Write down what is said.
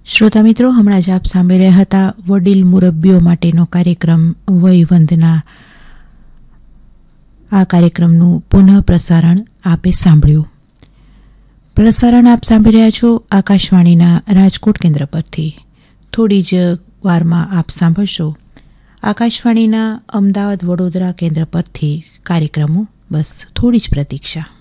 શ્રોતા મિત્રો, હમણાં જ આપ સાંભળી રહ્યા હતા વડીલ મુરબ્બીઓ માટેનો કાર્યક્રમ વયવંદના. આ કાર્યક્રમનું પુનઃ પ્રસારણ આપે સાંભળ્યું. પ્રસારણ આપ સાંભળી રહ્યા છો આકાશવાણીના રાજકોટ કેન્દ્ર પરથી. થોડી જ વારમાં આપ સાંભળશો આકાશવાણીના અમદાવાદ વડોદરા કેન્દ્ર પરથી કાર્યક્રમો. બસ થોડી જ પ્રતીક્ષા.